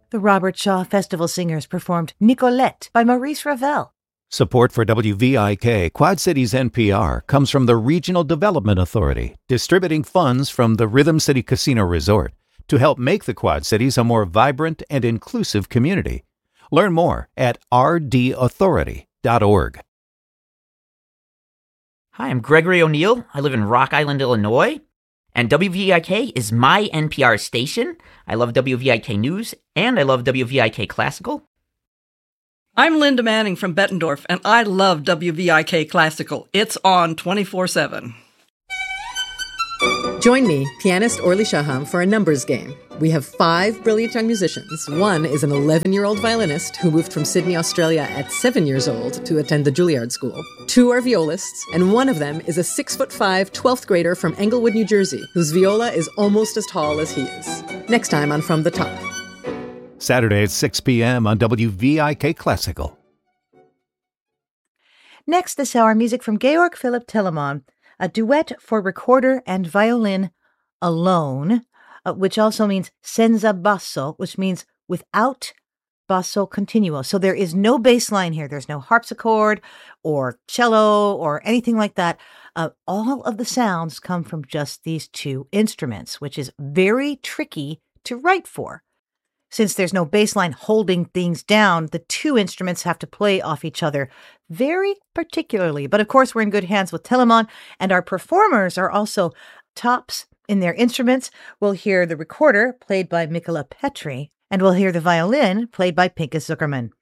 The Robert Shaw Festival Singers performed Nicolette by Maurice Ravel. Support for WVIK Quad Cities NPR comes from the Regional Development Authority, distributing funds from the Rhythm City Casino Resort to help make the Quad Cities a more vibrant and inclusive community. Learn more at rdauthority.org. Hi, I'm Gregory O'Neill. I live in Rock Island, Illinois, and WVIK is my NPR station. I love WVIK News, and I love WVIK Classical. I'm Linda Manning from Bettendorf, and I love WVIK Classical. It's on 24/7. Join me, pianist Orly Shaham, for a numbers game. We have 5 brilliant young musicians. One is an 11-year-old violinist who moved from Sydney, Australia at 7 years old to attend the Juilliard School. 2 are violists, and one of them is a 6'5", 12th grader from Englewood, New Jersey, whose viola is almost as tall as he is. Next time on From the Top. Saturday at 6 p.m. on WVIK Classical. Next this hour, music from Georg Philipp Telemann, a duet for recorder and violin alone, which also means senza basso, which means without basso continuo. So there is no bass line here. There's no harpsichord or cello or anything like that. All of the sounds come from just these 2 instruments, which is very tricky to write for. Since there's no bass line holding things down, the 2 instruments have to play off each other very particularly. But of course, we're in good hands with Telemann, and our performers are also tops in their instruments. We'll hear the recorder played by Mikola Petri, and we'll hear the violin played by Pinchas Zuckerman.